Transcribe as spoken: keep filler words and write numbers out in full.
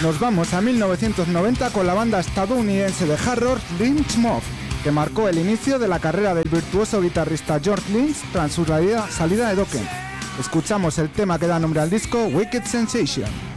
Nos vamos a mil novecientos noventa con la banda estadounidense de hard rock Lynch Mob, que marcó el inicio de la carrera del virtuoso guitarrista George Lynch tras su salida de Dokken. Escuchamos el tema que da nombre al disco, Wicked Sensation.